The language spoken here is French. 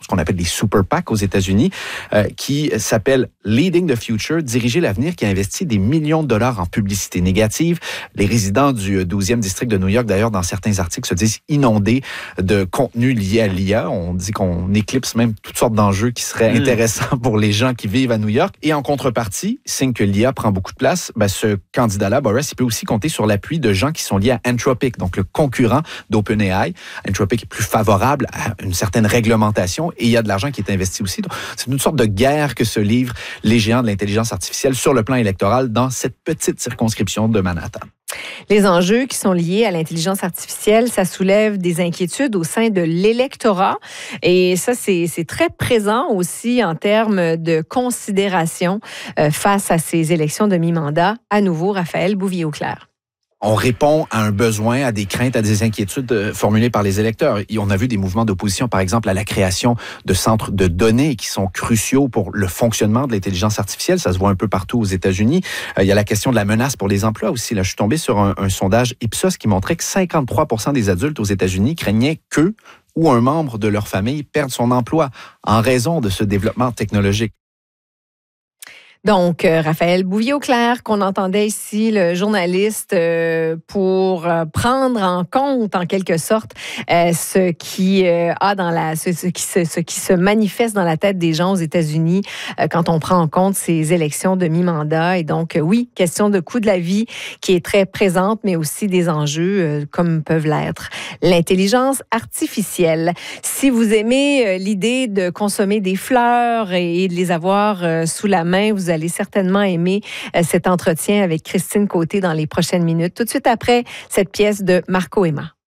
qu'on appelle des super PAC aux États-Unis, qui s'appelle Leading the Future, Diriger l'avenir, qui a investi des millions de dollars en publicité négative. Les résidents du 12e district de New York, d'ailleurs, dans certains articles, se disent inondés de contenu lié à l'IA. On dit qu'on éclipse même toutes sortes d'enjeux qui seraient intéressants pour les gens qui vivent à New York. Et en contrepartie, signe que l'IA prend beaucoup de place, ce candidat-là, Boris, il peut aussi compter sur l'appui de gens qui sont liés à Anthropic, donc le concurrent d'OpenAI. Anthropic est plus favorable à une certaine réglementation et il y a de l'argent qui est investi aussi. Donc, c'est une sorte de guerre que se livrent les géants de l'intelligence artificielle sur le plan électoral dans cette petite circonscription de Manhattan. Les enjeux qui sont liés à l'intelligence artificielle, ça soulève des inquiétudes au sein de l'électorat. Et ça, c'est très présent aussi en termes de considération face à ces élections de mi-mandat. À nouveau, Raphaël Bouvier-Auclair. On répond à un besoin, à des craintes, à des inquiétudes formulées par les électeurs. Et on a vu des mouvements d'opposition, par exemple, à la création de centres de données qui sont cruciaux pour le fonctionnement de l'intelligence artificielle. Ça se voit un peu partout aux États-Unis. Il y a la question de la menace pour les emplois aussi. Là, je suis tombé sur un sondage Ipsos qui montrait que 53% des adultes aux États-Unis craignaient qu'eux ou un membre de leur famille perde son emploi en raison de ce développement technologique. Donc, Raphaël Bouvier-Auclair, qu'on entendait ici, le journaliste, pour prendre en compte, en quelque sorte, ce qui se manifeste dans la tête des gens aux États-Unis quand on prend en compte ces élections de mi-mandat. Et donc, oui, question de coût de la vie qui est très présente, mais aussi des enjeux comme peuvent l'être l'intelligence artificielle. Si vous aimez l'idée de consommer des fleurs et de les avoir sous la main, vous allez certainement aimer cet entretien avec Christine Côté dans les prochaines minutes, tout de suite après cette pièce de Marco Emma.